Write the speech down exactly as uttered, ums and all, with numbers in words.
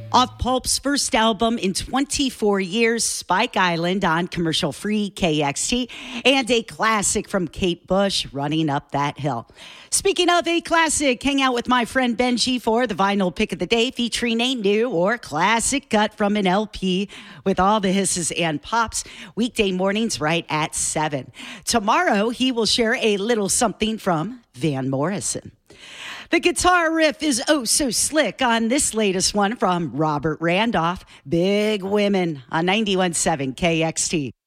Off Pulp's first album in twenty-four years, Spike Island on commercial-free K X T, and a classic from Kate Bush, Running Up That Hill. Speaking of a classic, hang out with my friend Benji for the vinyl pick of the day, featuring a new or classic cut from an L P with all the hisses and pops, weekday mornings right at seven. Tomorrow, he will share a little something from Van Morrison. The guitar riff is oh so slick on this latest one from Robert Randolph, Big Women on ninety-one point seven K X T.